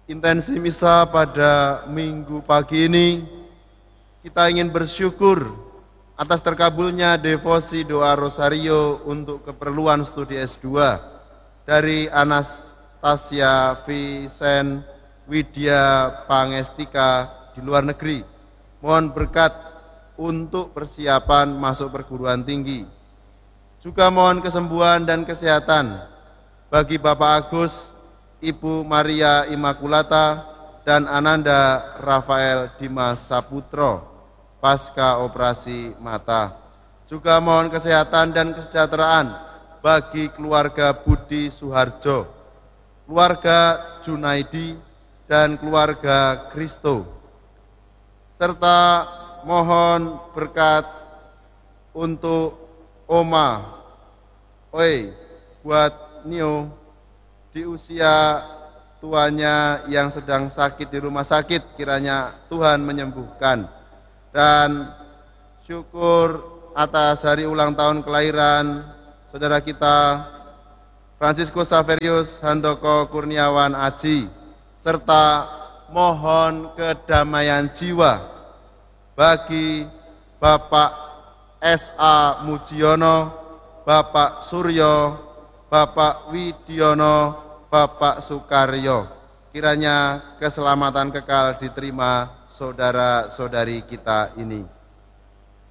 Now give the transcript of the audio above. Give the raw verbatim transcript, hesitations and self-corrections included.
intensi misa pada minggu pagi ini, kita ingin bersyukur atas terkabulnya devosi doa Rosario untuk keperluan studi S dua dari Anastasia Vicen Widya Pangestika di luar negeri. Mohon berkat untuk persiapan masuk perguruan tinggi. Juga mohon kesembuhan dan kesehatan bagi Bapak Agus, Ibu Maria Immaculata, dan Ananda Rafael Dimas Saputro pasca operasi mata. Juga mohon kesehatan dan kesejahteraan bagi keluarga Budi Suharjo, keluarga Junaidi, dan keluarga Kristo. Serta mohon berkat untuk Oma Oi buat Nio di usia tuanya yang sedang sakit di rumah sakit, kiranya Tuhan menyembuhkan. Dan syukur atas hari ulang tahun kelahiran saudara kita Franciscus Saverius Handoko Kurniawan Aji, serta mohon kedamaian jiwa bagi Bapak S A Mujiono, Bapak Suryo, Bapak Widiono, Bapak Sukaryo. Kiranya keselamatan kekal diterima saudara-saudari kita ini.